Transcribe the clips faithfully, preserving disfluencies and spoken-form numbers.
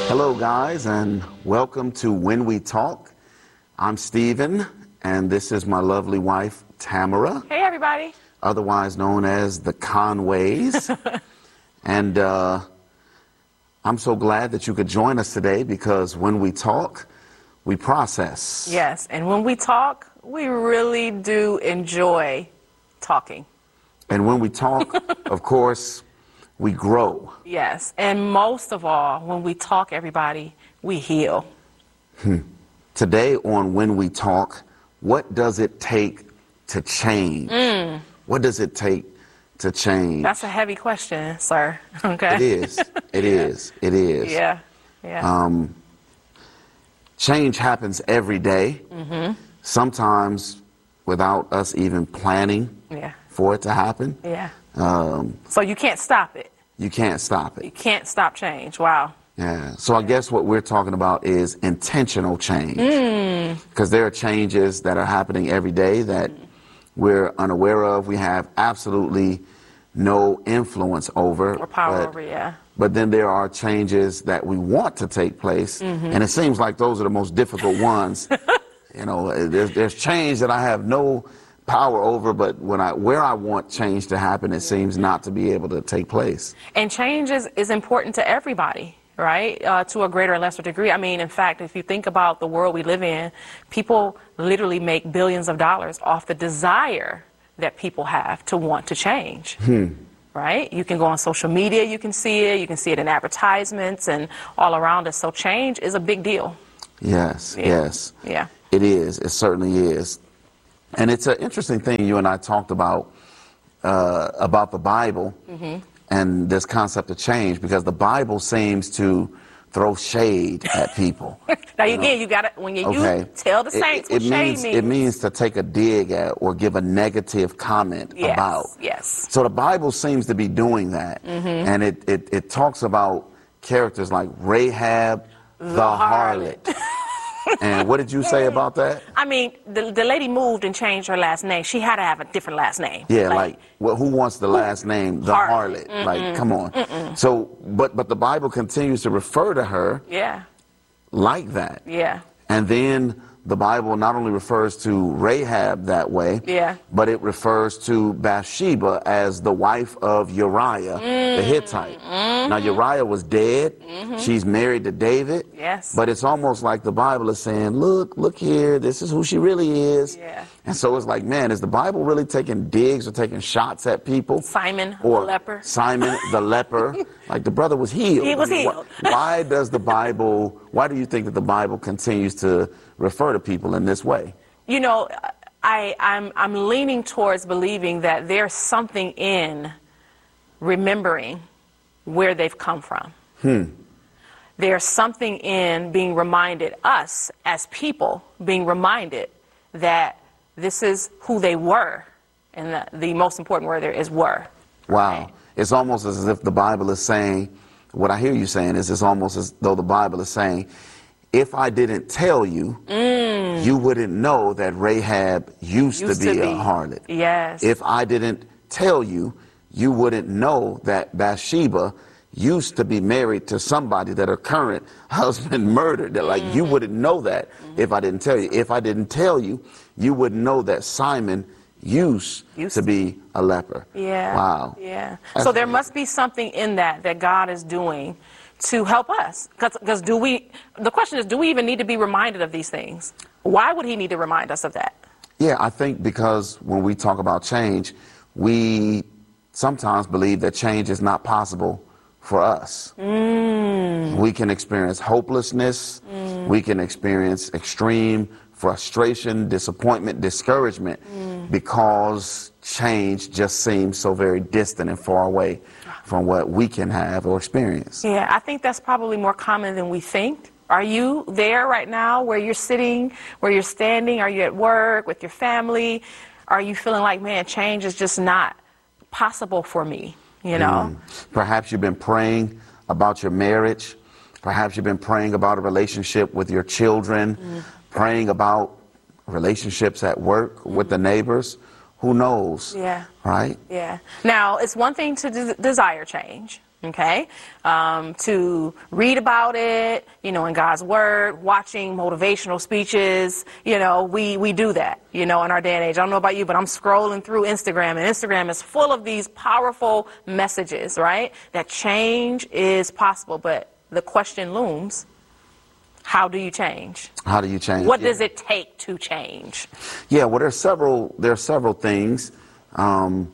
Hello, guys, and welcome to When We Talk. I'm Stephen, and this is my lovely wife, Tamara. Hey, everybody. Otherwise known as the Conways. And uh, I'm so glad that you could join us today because when we talk, we process. Yes, and when we talk, we really do enjoy talking. And when we talk, of course, we grow. Yes, and most of all, when we talk, everybody, we heal. Hmm. Today on When We Talk, what does it take to change? Mm. What does it take to change? That's a heavy question, sir. Okay. It is. It Yeah. is. It is. Yeah. Yeah. Um, change happens every day, mm-hmm. sometimes without us even planning Yeah. for it to happen. Yeah. Um, So you can't stop it. you can't stop You it. can't stop change. Wow. Yeah. So I guess what we're talking about is intentional change. Mm. Because there are changes that are happening every day that we're unaware of. We have absolutely no influence over. Or power but, over, yeah. But then there are changes that we want to take place. Mm-hmm. And it seems like those are the most difficult ones. You know, there's, there's change that I have no power over, but when I where I want change to happen, it seems not to be able to take place. And change is, is important to everybody, right? Uh, to a greater or lesser degree. I mean, in fact, if you think about the world we live in, people literally make billions of dollars off the desire that people have to want to change. Hmm. Right? You can go on social media, you can see it, you can see it in advertisements and all around us. So change is a big deal. Yes, Yeah. yes. Yeah. It is. It certainly is. And it's an interesting thing you and I talked about, uh, about the Bible Mm-hmm. and this concept of change, because the Bible seems to throw shade at people. Now, You again, know? you got to, when you, Okay. you tell the saints it, it, what shade means, means. it means to take a dig at or give a negative comment Yes, about. yes. So the Bible seems to be doing that. Mm-hmm. And it, it, it talks about characters like Rahab the, The harlot. harlot. And what did you say about that? I mean, the, the lady moved and changed her last name. She had to have a different last name. Yeah, like, well, who wants the last name, the Harlot. harlot? Like, come on. Mm-mm. So, but but the Bible continues to refer to her Yeah, like that. yeah, And then the Bible not only refers to Rahab that way, yeah. but it refers to Bathsheba as the wife of Uriah, Mm-hmm. the Hittite. Mm-hmm. Now, Uriah was dead. Mm-hmm. She's married to David. Yes. But it's almost like the Bible is saying, look, look here, this is who she really is. Yeah. And so it's like, man, is the Bible really taking digs or taking shots at people? Simon Or the leper. Simon the leper. Like, the brother was healed. He was I mean, healed. Why, why does the Bible, why do you think that the Bible continues to refer to people in this way? You know, I, I'm, I'm leaning towards believing that there's something in remembering where they've come from. Hmm. There's something in being reminded, us as people, being reminded that this is who they were. And the, the most important word there is were. Wow. Right? It's almost as if the Bible is saying, what I hear you saying is it's almost as though the Bible is saying, if I didn't tell you, mm. you wouldn't know that Rahab used, used to, be to be a harlot. Yes. If I didn't tell you, you wouldn't know that Bathsheba used to be married to somebody that her current husband murdered. That, like, mm-hmm. you wouldn't know that mm-hmm. if I didn't tell you. If I didn't tell you, you wouldn't know that Simon used, used to be a leper. Yeah. Wow. Yeah. That's so there amazing. must be something in that that God is doing to help us. Because do we, the question is, do we even need to be reminded of these things? Why would he need to remind us of that? Yeah, I think because when we talk about change, we sometimes believe that change is not possible for us. Mm. We can experience hopelessness. Mm. We can experience extreme frustration, disappointment, discouragement mm. because change just seems so very distant and far away from what we can have or experience. Yeah, I think that's probably more common than we think. Are you there right now where you're sitting, where you're standing? Are you at work with your family? Are you feeling like, man, change is just not possible for me, you know? Mm. Perhaps you've been praying about your marriage. Perhaps you've been praying about a relationship with your children, mm. praying about relationships at work mm. with the neighbors. Who knows? Yeah. Right? Yeah. Now, it's one thing to de- desire change. okay, um, to read about it, you know, in God's Word, watching motivational speeches, you know, we, we do that, you know, in our day and age. I don't know about you, but I'm scrolling through Instagram, and Instagram is full of these powerful messages, right, that change is possible. But the question looms, how do you change? How do you change? What yeah. does it take to change? Yeah, well, there's several, there are several things um,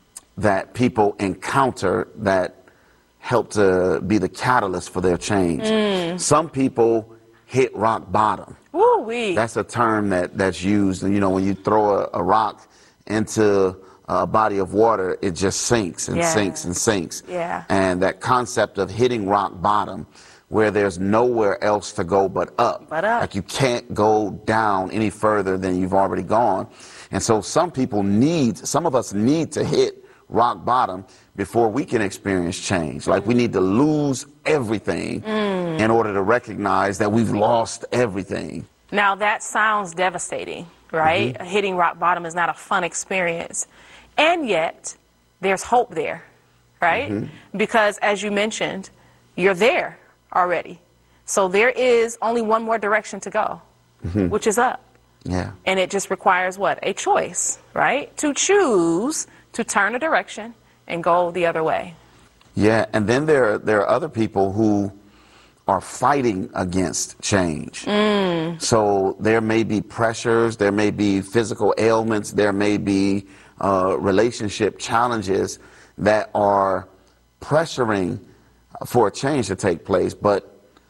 that people encounter that help to be the catalyst for their change. Mm. Some people hit rock bottom. Woo-wee. That's a term that, that's used. And, you know, when you throw a, a rock into a body of water, it just sinks and yeah. sinks and sinks. Yeah. And that concept of hitting rock bottom, where there's nowhere else to go but up. But up. Like you can't go down any further than you've already gone. And so some people need, some of us need to hit rock bottom before we can experience change. Like we need to lose everything mm. in order to recognize that we've lost everything. Now that sounds devastating, right? Mm-hmm. Hitting rock bottom is not a fun experience. And yet there's hope there, right? Mm-hmm. Because as you mentioned, you're there already. So there is only one more direction to go, mm-hmm. which is up. Yeah. And it just requires what? A choice, right? To choose to turn a direction and go the other way. Yeah, and then there, there are other people who are fighting against change. Mm. So there may be pressures, there may be physical ailments, there may be uh, relationship challenges that are pressuring for a change to take place. But,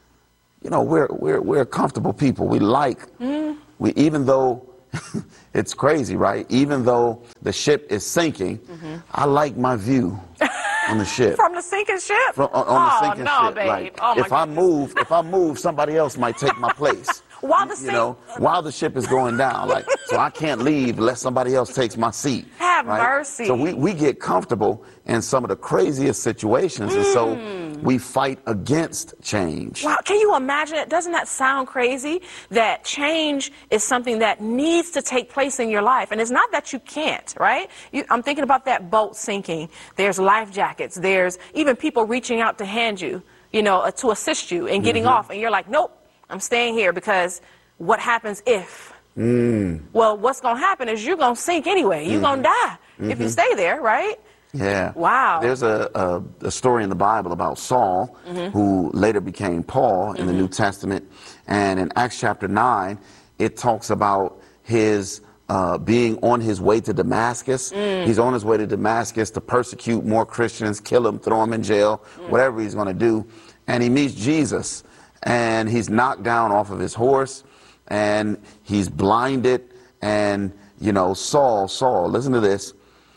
you know, we're, we're, we're comfortable people. We like, mm. we, even though it's crazy, right? Even though the ship is sinking, mm-hmm. I like my view on the ship. From the sinking ship? From, on, on oh, the sinking no, ship. Babe. Like, oh, if I move, if I move, somebody else might take my place. While the you know, while the ship is going down, like, so I can't leave unless somebody else takes my seat. Have right? mercy. So we, we get comfortable in some of the craziest situations, mm. and so we fight against change. Wow, can you imagine it? Doesn't that sound crazy? That change is something that needs to take place in your life, and it's not that you can't, right? You, I'm thinking about that boat sinking. There's life jackets. There's even people reaching out to hand you, you know, uh, to assist you in getting mm-hmm. off, and you're like, nope. I'm staying here because what happens if? Mm. Well, what's going to happen is you're going to sink anyway. You're mm-hmm. going to die mm-hmm. if you stay there, right? Yeah. Wow. There's a, a, a story in the Bible about Saul, mm-hmm. who later became Paul in mm-hmm. the New Testament. And in Acts chapter nine, it talks about his uh, being on his way to Damascus. Mm. He's on his way to Damascus to persecute more Christians, kill them, throw them in jail, mm. whatever he's going to do. And he meets Jesus. And he's knocked down off of his horse, and he's blinded, and, you know, Saul, Saul, listen to this.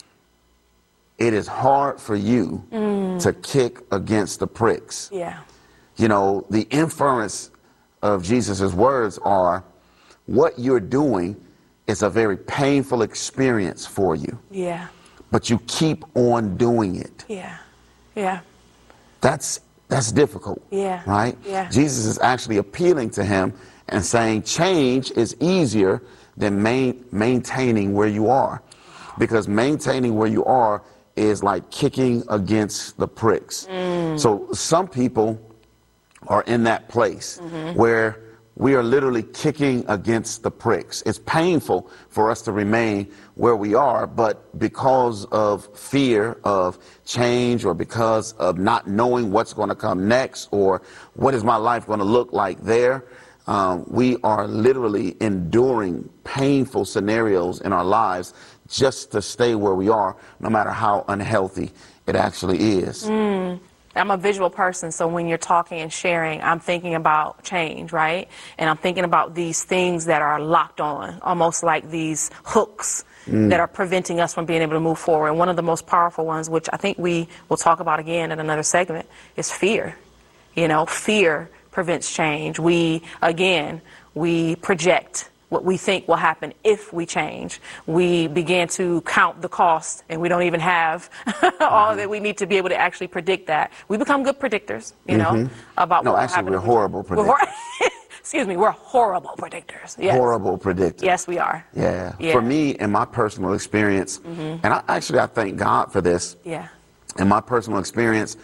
It is hard for you mm. to kick against the pricks. Yeah. You know, the inference of Jesus' words are, what you're doing is a very painful experience for you. Yeah. But you keep on doing it. Yeah. Yeah. That's That's difficult, yeah. right? Yeah. Jesus is actually appealing to him and saying change is easier than main, maintaining where you are, because maintaining where you are is like kicking against the pricks. Mm. So some people are in that place mm-hmm. where we are literally kicking against the pricks. It's painful for us to remain where we are, but because of fear of change, or because of not knowing what's going to come next, or what is my life going to look like there, um, we are literally enduring painful scenarios in our lives just to stay where we are, no matter how unhealthy it actually is. Mm. I'm a visual person, so when you're talking and sharing, I'm thinking about change, right? And I'm thinking about these things that are locked on, almost like these hooks mm. that are preventing us from being able to move forward. And one of the most powerful ones, which I think we will talk about again in another segment, is fear. You know, fear prevents change. We, again, we project what we think will happen if we change. We begin to count the cost, and we don't even have all mm-hmm. that we need to be able to actually predict that. We become good predictors, you know, mm-hmm. about no, what will actually, happen. we're horrible predictors. We're hor- Excuse me, we're horrible predictors. Yes. Horrible predictors. Yes, we are. Yeah. yeah. For me, in my personal experience, mm-hmm. and I, actually I thank God for this. Yeah. In my personal experience,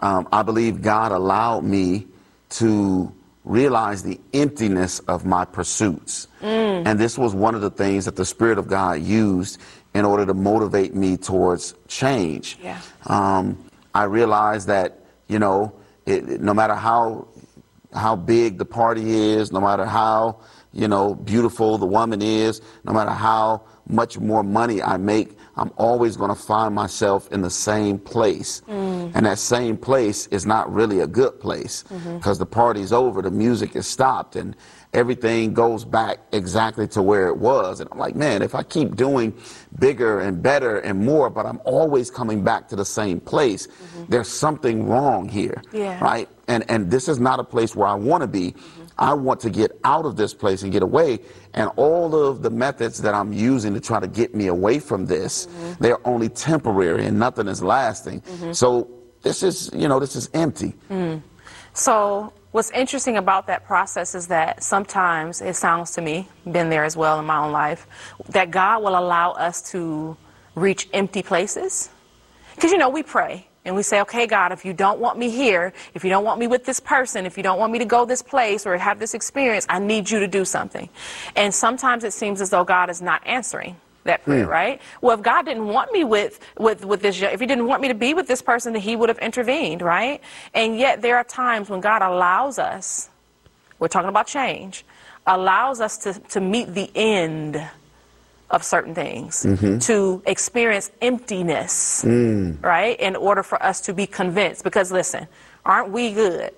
um, I believe God allowed me to realize the emptiness of my pursuits. Mm. And this was one of the things that the Spirit of God used in order to motivate me towards change. Yeah. Um, I realized that, you know, it, it, no matter how how big the party is, no matter how, you know, beautiful the woman is, no matter how much more money I make, I'm always going to find myself in the same place. Mm. And that same place is not really a good place, because mm-hmm. the party's over, the music is stopped, and everything goes back exactly to where it was. And I'm like, man, if I keep doing bigger and better and more, but I'm always coming back to the same place, mm-hmm. there's something wrong here, yeah. right? And and this is not a place where I want to be. Mm-hmm. I want to get out of this place and get away. And all of the methods that I'm using to try to get me away from this, mm-hmm. they're only temporary and nothing is lasting. Mm-hmm. So this is, you know, this is empty. Mm. So what's interesting about that process is that sometimes, it sounds to me, been there as well in my own life, that God will allow us to reach empty places. Because, you know, we pray. And we say, okay, God, if you don't want me here, if you don't want me with this person, if you don't want me to go this place or have this experience, I need you to do something. And sometimes it seems as though God is not answering that prayer, mm. right? Well, if God didn't want me with, with, with this, if he didn't want me to be with this person, then he would have intervened, right? And yet there are times when God allows us, we're talking about change, allows us to, to meet the end of certain things, mm-hmm. to experience emptiness, mm. right, in order for us to be convinced. Because listen, aren't we good?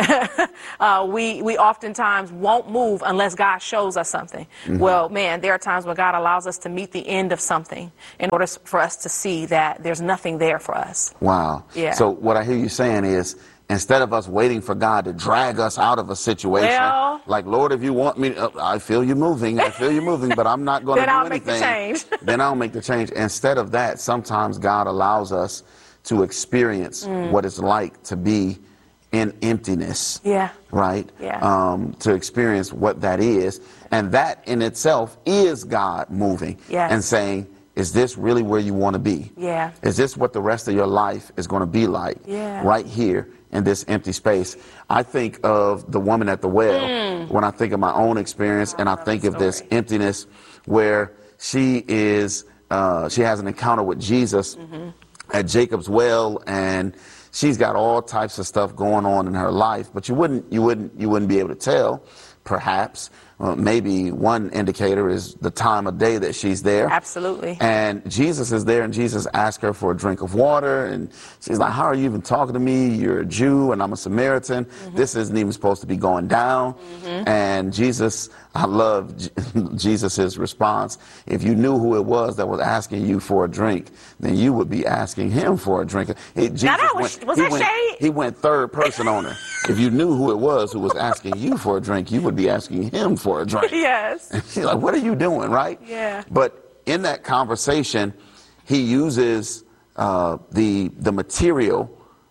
uh, we we oftentimes won't move unless God shows us something. Mm-hmm. Well, man, there are times when God allows us to meet the end of something in order for us to see that there's nothing there for us. Wow. Yeah. So what I hear you saying is, instead of us waiting for God to drag us out of a situation, well, like, Lord, if you want me, uh, I feel you moving, I feel you moving, but I'm not going to do I'll anything. Make the change. Then I'll make the change. Instead of that, sometimes God allows us to experience mm. what it's like to be in emptiness. Yeah. Right? Yeah. Um, to experience what that is. And that in itself is God moving yes. and saying, is this really where you want to be? Yeah. Is this what the rest of your life is going to be like? Yeah. Right here in this empty space. I think of the woman at the well mm. when I think of my own experience, oh, and I think of this emptiness where she is, uh, she has an encounter with Jesus mm-hmm. at Jacob's well, and she's got all types of stuff going on in her life, but you wouldn't, you wouldn't, you wouldn't be able to tell, perhaps. Uh, maybe one indicator is the time of day that she's there. Absolutely. And Jesus is there, and Jesus asks her for a drink of water, and she's like, how are you even talking to me? You're a Jew, and I'm a Samaritan. Mm-hmm. This isn't even supposed to be going down. Mm-hmm. And Jesus, I love J- Jesus's response. If you knew who it was that was asking you for a drink, then you would be asking him for a drink. It, Jesus now that was, went, was that went, shade? He went third person on her. If you knew who it was who was asking you for a drink, you would be asking him for a drink. Yes. And she's like, what are you doing, right? Yeah. But in that conversation, he uses uh, the the material,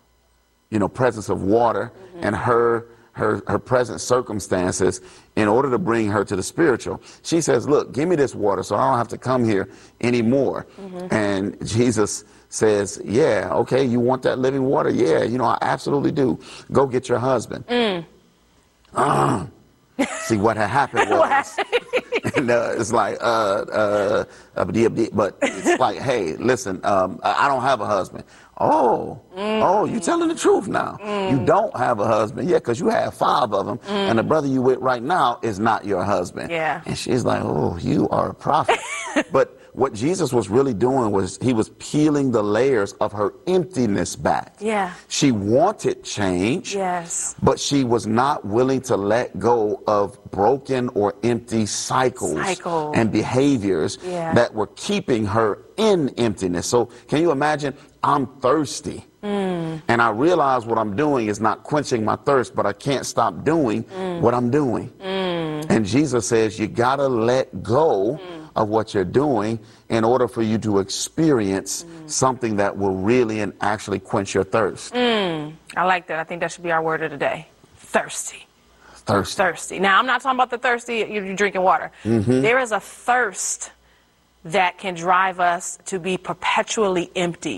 you know, presence of water mm-hmm. and her her her present circumstances in order to bring her to the spiritual. She says, look, give me this water so I don't have to come here anymore. Mm-hmm. And Jesus says, yeah, okay, you want that living water? Yeah, you know, I absolutely do. Go get your husband. Mm. Uh, see, what had happened was, and, uh, it's like, uh, uh, uh, but it's like, hey, listen, um, I don't have a husband. Oh, mm. oh, you telling the truth now. Mm. You don't have a husband. Yeah, because you have five of them, mm. and the brother you with right now is not your husband. Yeah. And she's like, oh, you are a prophet. But what Jesus was really doing was he was peeling the layers of her emptiness back. Yeah. She wanted change. Yes. But she was not willing to let go of broken or empty cycles Cycle. and behaviors yeah. that were keeping her in emptiness. So can you imagine? I'm thirsty. Mm. And I realize what I'm doing is not quenching my thirst, but I can't stop doing mm. what I'm doing. Mm. And Jesus says you got to let go mm. of what you're doing in order for you to experience mm. something that will really and actually quench your thirst. Mm. I like that. I think that should be our word of the day. Thirsty. Thirsty. Thirsty. Now, I'm not talking about the thirsty, you're drinking water. Mm-hmm. There is a thirst that can drive us to be perpetually empty.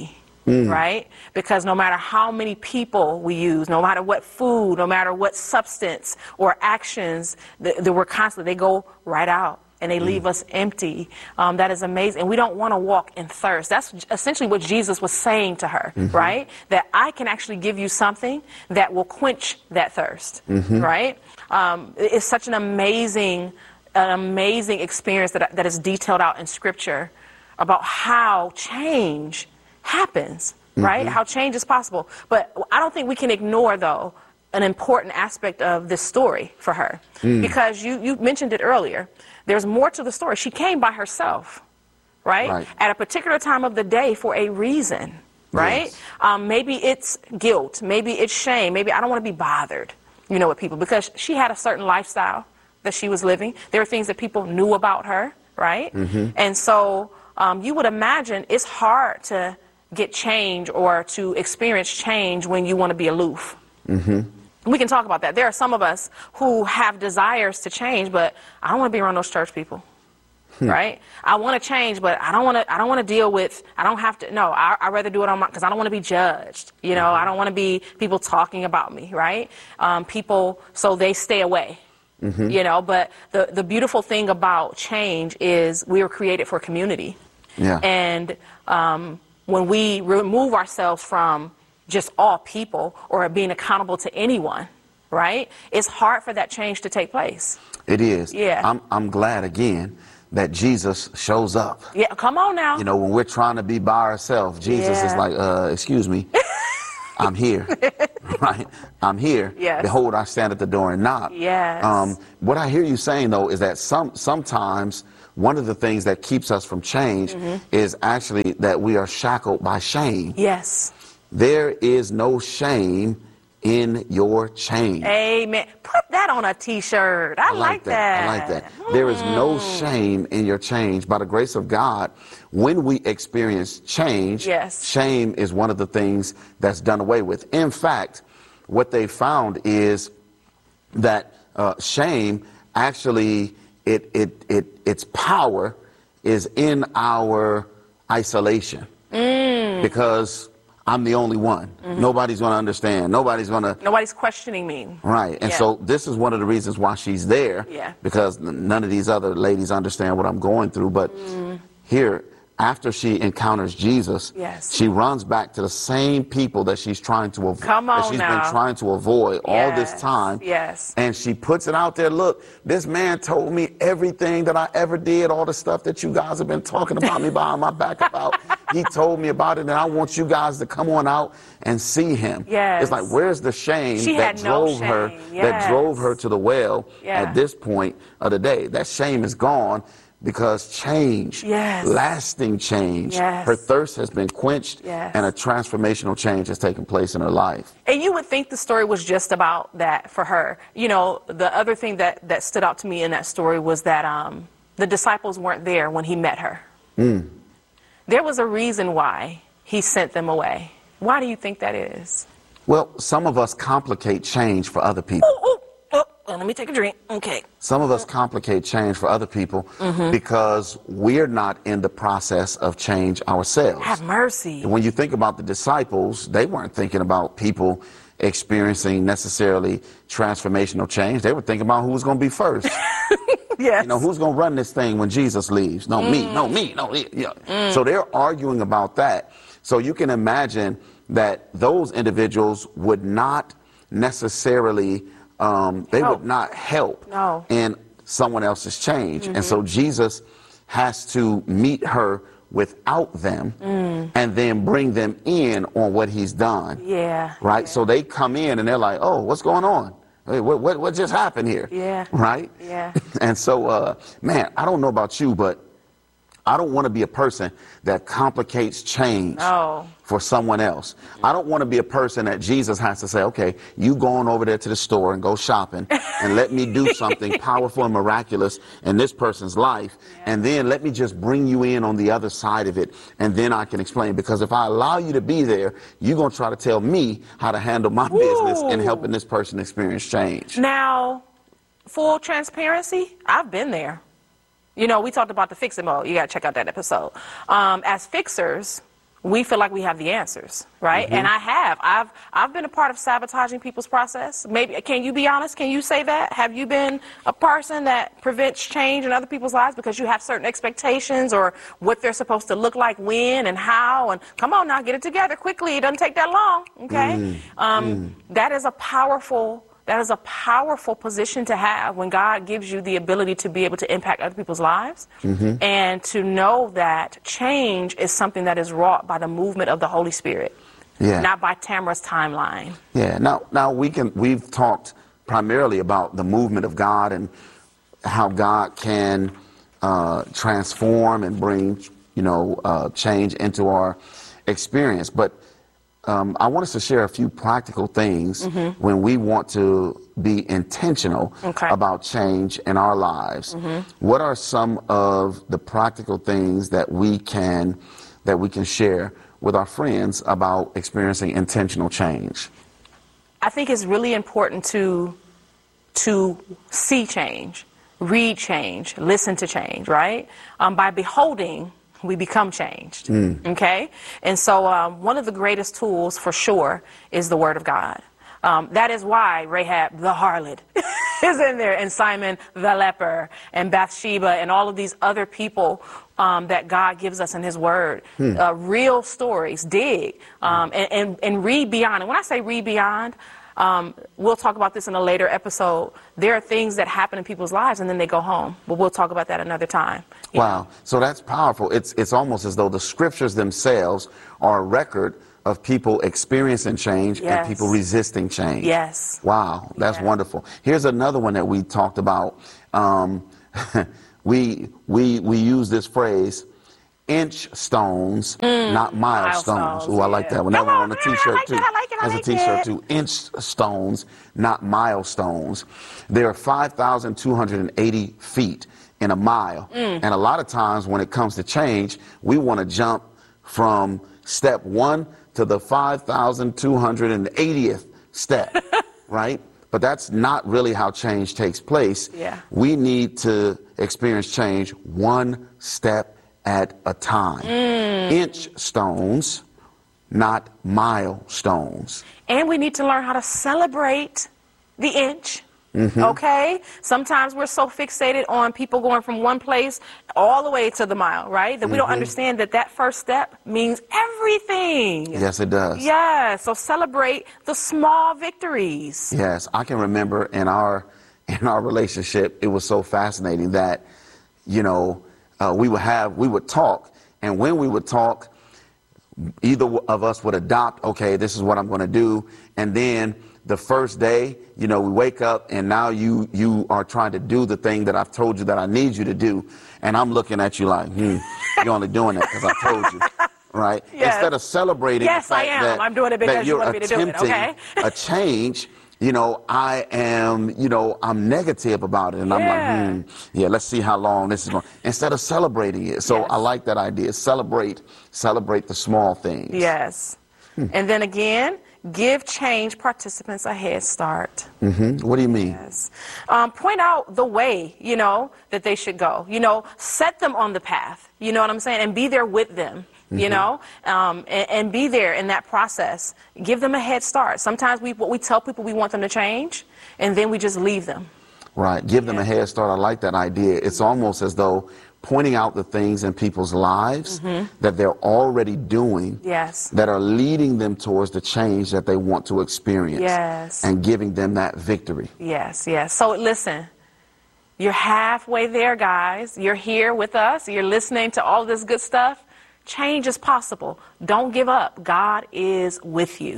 Mm. Right? Because no matter how many people we use, no matter what food, no matter what substance or actions that, that we're constantly, they go right out and they mm. leave us empty. Um, that is amazing. And we don't want to walk in thirst. That's essentially what Jesus was saying to her, mm-hmm. right? That I can actually give you something that will quench that thirst, mm-hmm. right? Um, it's such an amazing, an amazing experience that, that is detailed out in Scripture about how change happens, right? Mm-hmm. How change is possible. But I don't think we can ignore, though, an important aspect of this story for her. Mm. Because you, you mentioned it earlier. There's more to the story. She came by herself, right? right? At a particular time of the day for a reason, right? Yes. Um, maybe it's guilt. Maybe it's shame. Maybe I don't want to be bothered, you know, with people. Because she had a certain lifestyle that she was living. There were things that people knew about her, right? Mm-hmm. And so um, you would imagine it's hard to get change or to experience change when you want to be aloof. Mm-hmm. We can talk about that. There are some of us who have desires to change, but I don't want to be around those church people, hmm. right? I want to change, but I don't want to. I don't want to deal with. I don't have to. No, I I rather do it on my because I don't want to be judged. You know, mm-hmm. I don't want to be people talking about me, right? Um, people, so they stay away. Mm-hmm. You know, but the the beautiful thing about change is we were created for community. Yeah, and um. when we remove ourselves from just all people or being accountable to anyone, right? It's hard for that change to take place. It is. Yeah. I'm, I'm glad, again, that Jesus shows up. Yeah, come on now. You know, when we're trying to be by ourselves, Jesus yeah. is like, uh, excuse me, I'm here, right? I'm here. Yes. Behold, I stand at the door and knock. Yes. Um, what I hear you saying, though, is that some sometimes one of the things that keeps us from change mm-hmm. is actually that we are shackled by shame. Yes. There is no shame in your change. Amen. Put that on a T-shirt. I, I like, like that. that. I like that. Mm. There is no shame in your change. By the grace of God, when we experience change, yes. shame is one of the things that's done away with. In fact, what they found is that uh, shame actually It, it, it, its power is in our isolation mm. because I'm the only one. Mm-hmm. Nobody's going to understand. Nobody's going to. Nobody's questioning me. Right. And yeah. so this is one of the reasons why she's there. Yeah. Because none of these other ladies understand what I'm going through. But mm. here, after she encounters Jesus, yes. she runs back to the same people that she's trying to avoid. Come on that she's now. been trying to avoid yes. all this time. Yes. And she puts it out there. Look, this man told me everything that I ever did, all the stuff that you guys have been talking about me behind my back about. He told me about it, and I want you guys to come on out and see him. Yes. It's like, where's the shame she that had drove no shame. her Yes. that drove her to the well yeah. at this point of the day? That shame is gone. Because change, yes. lasting change, yes. her thirst has been quenched yes. and a transformational change has taken place in her life. And you would think the story was just about that for her. You know, the other thing that, that stood out to me in that story was that um, the disciples weren't there when he met her. Mm. There was a reason why he sent them away. Why do you think that is? Well, some of us complicate change for other people. Ooh, ooh. Well, let me take a drink. Okay. Some of us complicate change for other people mm-hmm. because we're not in the process of change ourselves. Have mercy. And when you think about the disciples, they weren't thinking about people experiencing necessarily transformational change. They were thinking about who was going to be first. Yes. You know, who's going to run this thing when Jesus leaves? No, mm. me. No, me. No, me. Yeah. Mm. So they're arguing about that. So you can imagine that those individuals would not necessarily Um, they help. would not help no. in someone else's change. Mm-hmm. And so Jesus has to meet her without them mm. and then bring them in on what he's done. Yeah. Right? Yeah. So they come in and they're like, oh, what's going on? Hey, what, what, what just happened here? Yeah. Right? Yeah. And so, uh, man, I don't know about you, but I don't want to be a person that complicates change no. for someone else. I don't want to be a person that Jesus has to say, okay, you go on over there to the store and go shopping and let me do something powerful and miraculous in this person's life. Yeah. And then let me just bring you in on the other side of it. And then I can explain. Because if I allow you to be there, you're going to try to tell me how to handle my Ooh. business in helping this person experience change. Now, full transparency, I've been there. You know, we talked about the fix-it mode. You got to check out that episode. Um, as fixers, we feel like we have the answers, right? Mm-hmm. And I have. I've I've been a part of sabotaging people's process. Maybe, can you be honest? Can you say that? Have you been a person that prevents change in other people's lives because you have certain expectations or what they're supposed to look like, when and how? And come on now, get it together quickly. It doesn't take that long, okay? Mm. Um, mm. That is a powerful That is a powerful position to have when God gives you the ability to be able to impact other people's lives, mm-hmm. and to know that change is something that is wrought by the movement of the Holy Spirit, yeah. not by Tamara's timeline. Yeah. Now, now we can. We've talked primarily about the movement of God and how God can uh, transform and bring, you know, uh, change into our experience, but. Um, I want us to share a few practical things mm-hmm. when we want to be intentional okay. about change in our lives. Mm-hmm. What are some of the practical things that we can that we can share with our friends about experiencing intentional change? I think it's really important to to see change, read change, listen to change, right? Um, by beholding, we become changed, mm. okay? And so um, one of the greatest tools, for sure, is the Word of God. Um, that is why Rahab the harlot is in there, and Simon the leper, and Bathsheba, and all of these other people um, that God gives us in His Word. Hmm. Uh, real stories, dig, um, and, and, and read beyond. And when I say read beyond, Um, we'll talk about this in a later episode. There are things that happen in people's lives and then they go home. But we'll talk about that another time. Wow. Know? So that's powerful. It's, it's almost as though the scriptures themselves are a record of people experiencing change yes. and people resisting change. Yes. Wow. That's yeah. wonderful. Here's another one that we talked about. Um, we, we, we use this phrase, inch stones, mm, milestones. not milestones. Oh, I like that one. That one on a t-shirt like too. I like it, I Has like a t-shirt it. too. Inch stones, not milestones. There are five thousand two hundred eighty feet in a mile. Mm. And a lot of times when it comes to change, we want to jump from step one to the five thousand two hundred eightieth step, right? But that's not really how change takes place. Yeah. We need to experience change one step at a time. Mm. Inch stones, not milestones. And we need to learn how to celebrate the inch. Mm-hmm. Okay? Sometimes we're so fixated on people going from one place all the way to the mile, right? That we mm-hmm. don't understand that that first step means everything. Yes, it does. Yeah, so celebrate the small victories. Yes, I can remember in our in our relationship, it was so fascinating that, you know, Uh, we would have, we would talk, and when we would talk, either of us would adopt, okay, this is what I'm going to do, and then the first day, you know, we wake up, and now you you are trying to do the thing that I've told you that I need you to do, and I'm looking at you like, hmm, you're only doing that because I told you, right? Yes. Instead of celebrating yes, the fact I am. that, I'm doing it because that you're you want me to do it, okay? a change. You know, I am, you know, I'm negative about it. And yeah. I'm like, hmm, yeah, let's see how long this is going. Instead of celebrating it. So yes. I like that idea. Celebrate, celebrate the small things. Yes. Hmm. And then again, give change participants a head start. Mm-hmm. What do you mean? Yes. Um, point out the way, you know, that they should go. You know, set them on the path. You know what I'm saying? And be there with them. You know, um, and, and be there in that process. Give them a head start. Sometimes we what we tell people we want them to change, and then we just leave them. Right. Give yeah. them a head start. I like that idea. It's almost as though pointing out the things in people's lives mm-hmm. that they're already doing yes. that are leading them towards the change that they want to experience. Yes. And giving them that victory. Yes, yes. So listen, you're halfway there, guys. You're here with us. You're listening to all this good stuff. Change is possible. Don't give up. God is with you.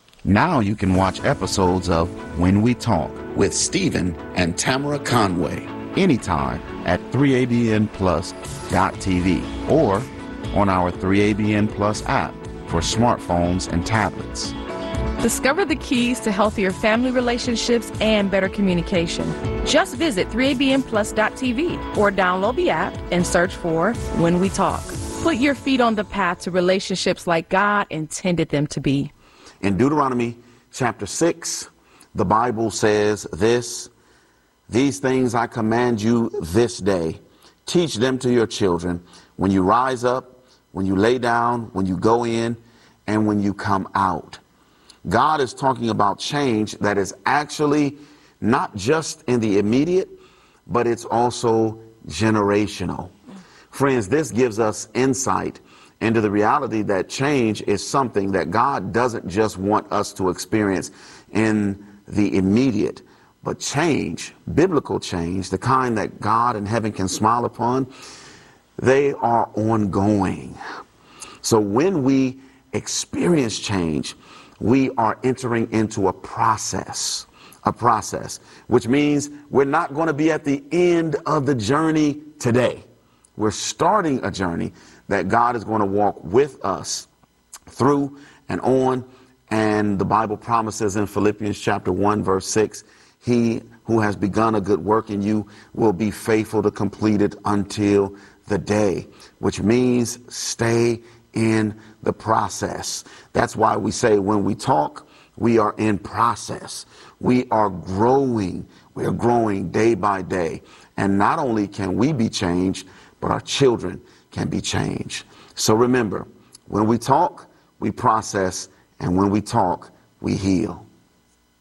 Now you can watch episodes of When We Talk with Stephen and Tamara Conway anytime at three A B N plus dot T V or on our three A B N Plus app for smartphones and tablets. Discover the keys to healthier family relationships and better communication. Just visit three A B N plus dot T V or download the app and search for When We Talk. Put your feet on the path to relationships like God intended them to be. In Deuteronomy chapter six, the Bible says this, "These things I command you this day. Teach them to your children. When you rise up, when you lay down, when you go in, and when you come out. God is talking about change that is actually not just in the immediate, but it's also generational. Friends, this gives us insight into the reality that change is something that God doesn't just want us to experience in the immediate, but change, biblical change, the kind that God in heaven can smile upon, they are ongoing. So when we experience change, we are entering into a process, a process, which means we're not going to be at the end of the journey today. We're starting a journey that God is going to walk with us through and on. And the Bible promises in Philippians chapter one, verse six, he who has begun a good work in you will be faithful to complete it until the day, which means stay in the process. That's why we say when we talk, we are in process. We are growing. We are growing day by day. And not only can we be changed, but our children can be changed. So remember, when we talk, we process, and when we talk, we heal.